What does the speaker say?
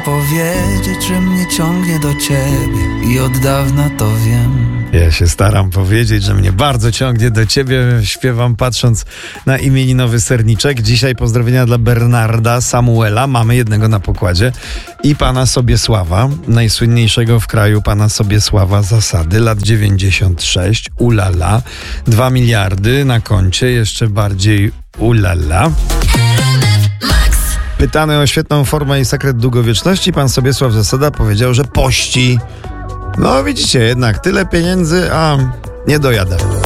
Powiedzieć, że mnie ciągnie do ciebie i od dawna to wiem. Ja się staram powiedzieć, że mnie bardzo ciągnie do ciebie. Śpiewam patrząc na imieninowy serniczek. Dzisiaj pozdrowienia dla Bernarda, Samuela, mamy jednego na pokładzie, i pana Sobiesława, najsłynniejszego w kraju pana Sobiesława Zasady, lat 96, ulala, 2 miliardy na koncie, jeszcze bardziej ulala. Pytany o świetną formę i sekret długowieczności, pan Sobiesław Zasada powiedział, że pości. No widzicie, jednak tyle pieniędzy, a nie dojada.